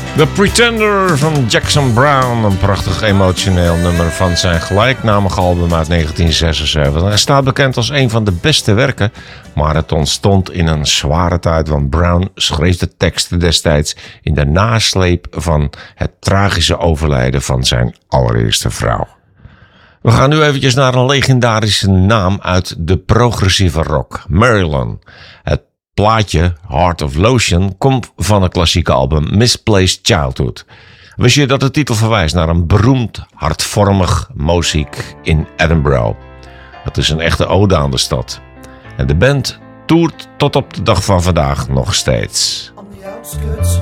The Pretender van Jackson Browne. Een prachtig emotioneel nummer van zijn gelijknamige album uit 1976. Hij staat bekend als een van de beste werken, maar het ontstond in een zware tijd, want Browne schreef de teksten destijds in de nasleep van het tragische overlijden van zijn allereerste vrouw. We gaan nu eventjes naar een legendarische naam uit de progressieve rock, Marilyn. Het plaatje Heart of Lotion komt van het klassieke album Misplaced Childhood. Wist je dat de titel verwijst naar een beroemd hartvormig moziek in Edinburgh? Het is een echte ode aan de stad. En de band toert tot op de dag van vandaag nog steeds.